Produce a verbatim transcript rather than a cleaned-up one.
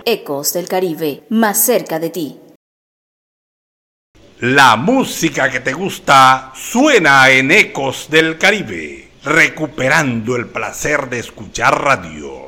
Ecos del Caribe, más cerca de ti. La música que te gusta suena en Ecos del Caribe, recuperando el placer de escuchar radio.